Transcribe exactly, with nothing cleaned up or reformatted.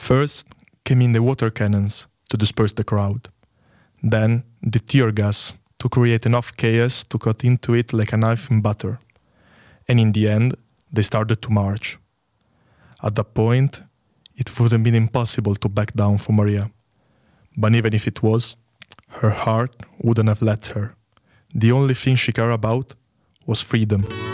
First came in the water cannons to disperse the crowd. Then the tear gas to create enough chaos to cut into it like a knife in butter. And in the end, they started to march. At that point, it would have been impossible to back down for Maria. But even if it was, her heart wouldn't have let her. The only thing she cared about was freedom.